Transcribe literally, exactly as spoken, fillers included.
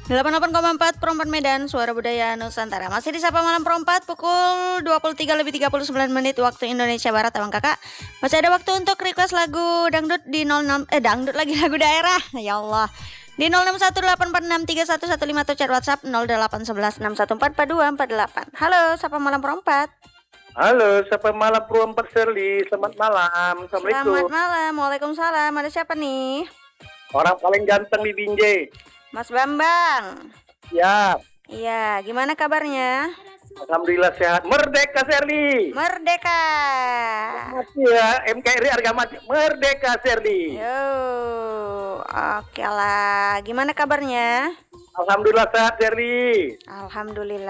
delapan puluh delapan koma empat Perempat Medan, Suara Budaya Nusantara. Masih di Sapa Malam Perempat pukul dua puluh tiga lebih tiga puluh sembilan menit waktu Indonesia Barat, Abang Kakak. Masih ada waktu untuk request lagu dangdut di nol enam eh dangdut lagi lagu daerah. Ya Allah. Di nol enam satu delapan empat enam tiga satu satu lima atau chat WhatsApp nol delapan satu satu enam satu empat empat dua empat delapan. Halo, Sapa Malam Perempat. Halo, Sapa Malam Perempat Shirley. Selamat malam. Assalamualaikum. Selamat malam. Waalaikumsalam. Ada siapa nih? Orang paling ganteng di Binjai. Mas Bambang. Ya. Iya, gimana kabarnya? Alhamdulillah sehat. Merdeka Shirley. Merdeka. Mati ya, M K R I harga mati. Merdeka Shirley. Yo, oke lah. Gimana kabarnya? Alhamdulillah sehat Shirley. Alhamdulillah.